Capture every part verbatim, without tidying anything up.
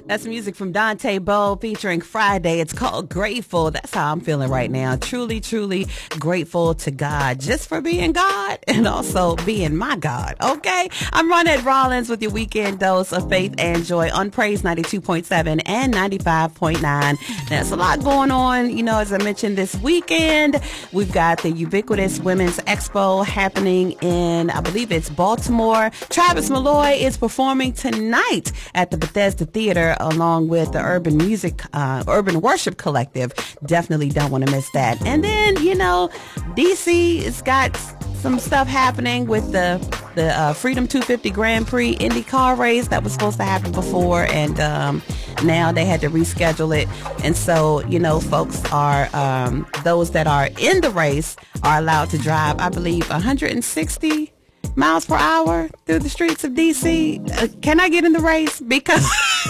That's music from Dante Bowe featuring Friday. It's called Grateful. That's how I'm feeling right now. Truly, truly grateful to God just for being God and also being my God. Okay. I'm Ronette Rollins with your weekend dose of faith and joy on Praise ninety-two point seven and ninety-five point nine. There's a lot going on. You know, as I mentioned this weekend, we've got the Ubiquitous Women's Expo happening in, I believe it's Baltimore. Travis Malloy is performing tonight at the Bethesda Theater along with the Urban Music, uh, Urban Worship Collective. Definitely don't want to miss that. And then, you know, D C has got some stuff happening with the the uh, Freedom two fifty Grand Prix Indy car race that was supposed to happen before, and um, now they had to reschedule it. And so, you know, folks are, um, those that are in the race are allowed to drive, I believe, one hundred sixty miles per hour through the streets of D C. Uh, can I get in the race? Because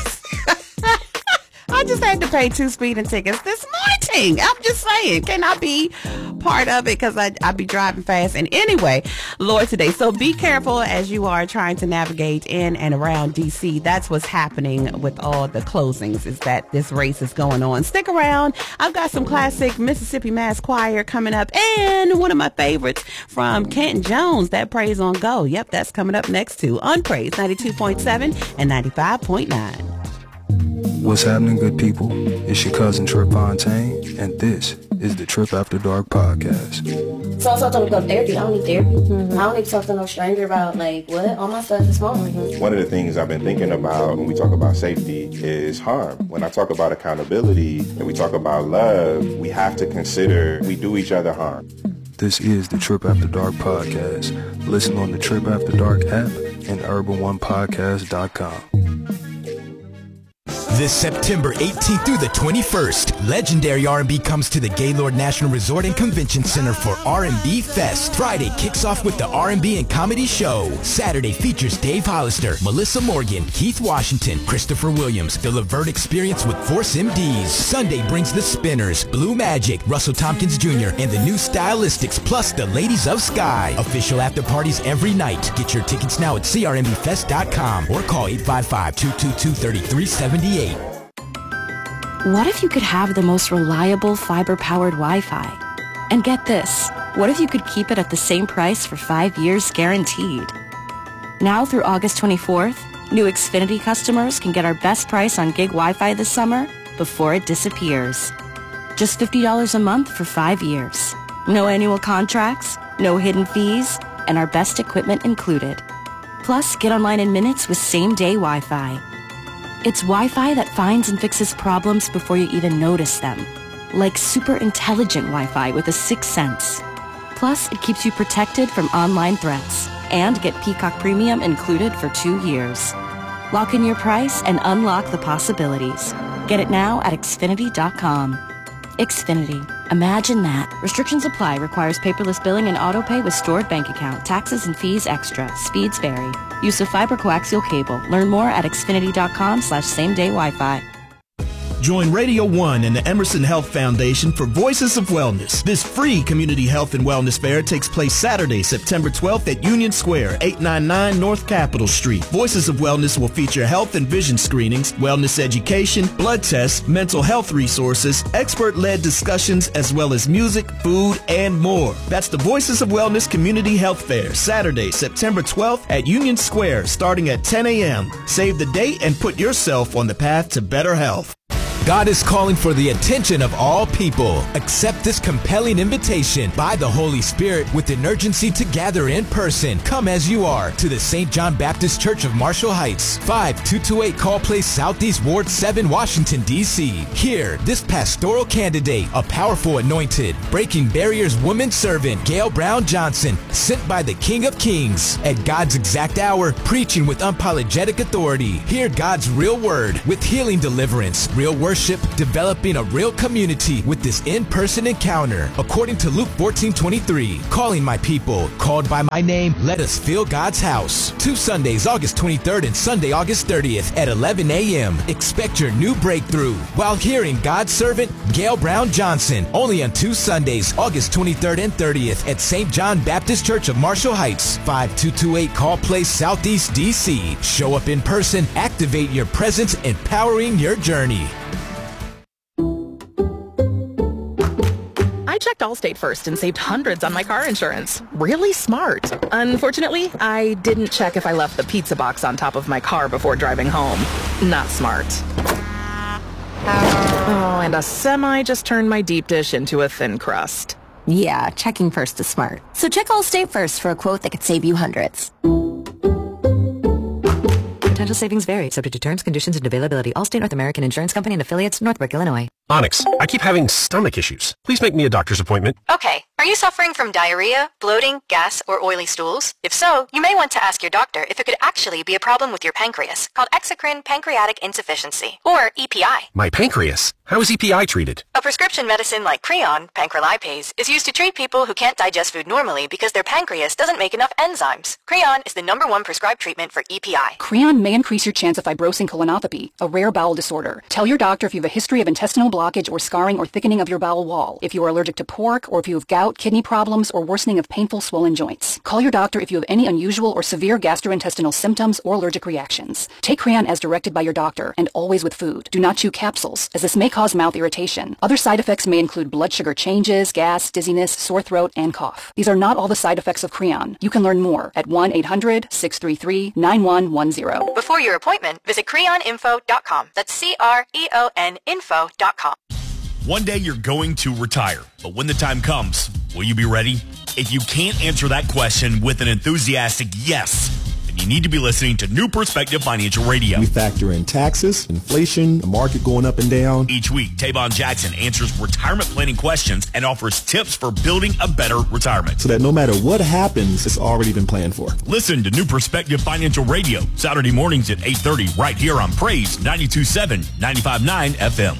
I just had to pay two speeding tickets this morning. I'm just saying, can I be part of it? Because I, I be driving fast. And anyway, Lord today. So be careful as you are trying to navigate in and around D C. That's what's happening with all the closings, is that this race is going on. Stick around. I've got some classic Mississippi Mass Choir coming up, and one of my favorites from Canton Jones, that Praise on Go. Yep, that's coming up next too on Praise ninety-two point seven and ninety-five point nine. What's happening, good people? It's your cousin Trip Fontaine, and this is the Trip After Dark podcast. So I told them to go to therapy. I don't need therapy. Mm-hmm. I don't need to talk to no stranger about, like, what? All my stuff is wrong. Mm-hmm. One of the things I've been thinking about when we talk about safety is harm. When I talk about accountability and we talk about love, we have to consider we do each other harm. This is the Trip After Dark podcast. Listen on the Trip After Dark app and urban one podcast dot com. This September eighteenth through the twenty-first, legendary R and B comes to the Gaylord National Resort and Convention Center for R and B Fest. Friday kicks off with the R and B and Comedy Show. Saturday features Dave Hollister, Melissa Morgan, Keith Washington, Christopher Williams, The Levert Experience with Force M Ds. Sunday brings the Spinners, Blue Magic, Russell Tompkins Junior, and the New Stylistics, plus the Ladies of Sky. Official after parties every night. Get your tickets now at c r m b fest dot com or call eight five five, two two two, three three seven eight. What if you could have the most reliable fiber-powered Wi-Fi? And get this, what if you could keep it at the same price for five years guaranteed? Now through August twenty-fourth, new Xfinity customers can get our best price on gig Wi-Fi this summer before it disappears. Just fifty dollars a month for five years. No annual contracts, no hidden fees, and our best equipment included. Plus, get online in minutes with same-day Wi-Fi. It's Wi-Fi that finds and fixes problems before you even notice them. Like super intelligent Wi-Fi with a sixth sense. Plus, it keeps you protected from online threats. And get Peacock Premium included for two years. Lock in your price and unlock the possibilities. Get it now at Xfinity dot com. Xfinity. Imagine that. Restrictions apply. Requires paperless billing and autopay with stored bank account. Taxes and fees extra. Speeds vary. Use of fiber coaxial cable. Learn more at Xfinity dot com slash same day Wi-Fi. Join Radio One and the Emerson Health Foundation for Voices of Wellness. This free community health and wellness fair takes place Saturday, September twelfth at Union Square, eight ninety-nine North Capitol Street. Voices of Wellness will feature health and vision screenings, wellness education, blood tests, mental health resources, expert-led discussions, as well as music, food, and more. That's the Voices of Wellness Community Health Fair, Saturday, September twelfth at Union Square, starting at ten a.m. Save the date and put yourself on the path to better health. God is calling for the attention of all people. Accept this compelling invitation by the Holy Spirit with an urgency to gather in person. Come as you are to the Saint John Baptist Church of Marshall Heights, five two two eight Call Place Southeast Ward seven, Washington, D C Here, this pastoral candidate, a powerful anointed, breaking barriers woman servant, Gail Brown Johnson, sent by the King of Kings, at God's exact hour, preaching with unapologetic authority. Hear God's real word with healing deliverance, real worship, worship, developing a real community with this in-person encounter. According to Luke fourteen twenty-three, calling my people, called by my name, let us fill God's house. Two Sundays, August twenty-third and Sunday, August thirtieth at eleven a.m. Expect your new breakthrough while hearing God's servant, Gail Brown Johnson, only on two Sundays, August twenty-third and thirtieth at Saint John Baptist Church of Marshall Heights, five two two eight Call Place, Southeast D C. Show up in person, activate your presence, empowering your journey. I checked Allstate first and saved hundreds on my car insurance. Really smart. Unfortunately, I didn't check if I left the pizza box on top of my car before driving home. Not smart. Oh, and a semi just turned my deep dish into a thin crust. Yeah, checking first is smart. So check Allstate first for a quote that could save you hundreds. Potential savings vary, subject to terms, conditions, and availability. Allstate North American Insurance Company and affiliates, Northbrook, Illinois. Onyx, I keep having stomach issues. Please make me a doctor's appointment. Okay. Are you suffering from diarrhea, bloating, gas, or oily stools? If so, you may want to ask your doctor if it could actually be a problem with your pancreas, called exocrine pancreatic insufficiency, or E P I. My pancreas? How is E P I treated? A prescription medicine like Creon, pancrelipase, is used to treat people who can't digest food normally because their pancreas doesn't make enough enzymes. Creon is the number one prescribed treatment for E P I. Creon may increase your chance of fibrosing colonopathy, a rare bowel disorder. Tell your doctor if you have a history of intestinal blockage or scarring or thickening of your bowel wall, if you are allergic to pork, or if you have gout, kidney problems, or worsening of painful swollen joints. Call your doctor if you have any unusual or severe gastrointestinal symptoms or allergic reactions. Take Creon as directed by your doctor, and always with food. Do not chew capsules, as this may cause mouth irritation. Other side effects may include blood sugar changes, gas, dizziness, sore throat, and cough. These are not all the side effects of Creon. You can learn more at one eight hundred, six three three, nine one one zero. Before your appointment, visit creon info dot com. That's C R E O N info dot com. One day you're going to retire, but when the time comes, will you be ready? If you can't answer that question with an enthusiastic yes, then you need to be listening to New Perspective Financial Radio. We factor in taxes, inflation, the market going up and down. Each week, Tavon Jackson answers retirement planning questions and offers tips for building a better retirement. So that no matter what happens, it's already been planned for. Listen to New Perspective Financial Radio, Saturday mornings at eight thirty, right here on Praise ninety-two point seven, ninety-five point nine F M.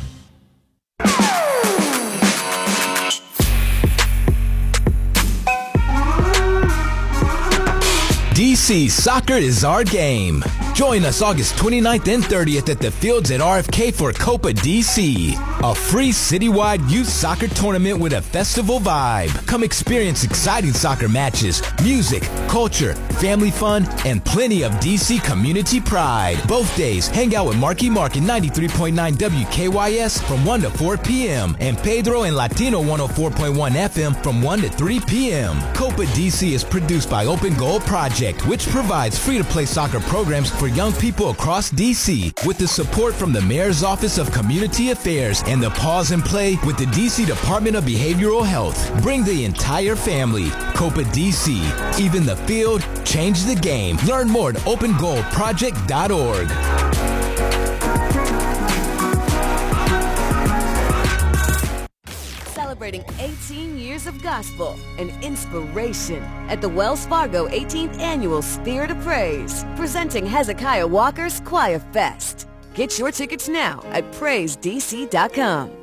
D C Soccer is our game. Join us August twenty-ninth and thirtieth at the Fields at R F K for Copa D C, a free citywide youth soccer tournament with a festival vibe. Come experience exciting soccer matches, music, culture, family fun, and plenty of D C community pride. Both days, hang out with Marky Mark in ninety-three point nine W K Y S from one to four p.m. and Pedro and Latino one oh four point one F M from one to three p.m. Copa D C is produced by Open Goal Project, which provides free-to-play soccer programs for young people across D C with the support from the Mayor's Office of Community Affairs and the Pause and Play with the D C Department of Behavioral Health. Bring the entire family. Copa D C. Even the field, change the game. Learn more at open goal project dot org. Celebrating eighteen years of gospel and inspiration at the Wells Fargo eighteenth Annual Spirit of Praise, presenting Hezekiah Walker's Choir Fest. Get your tickets now at praise d c dot com.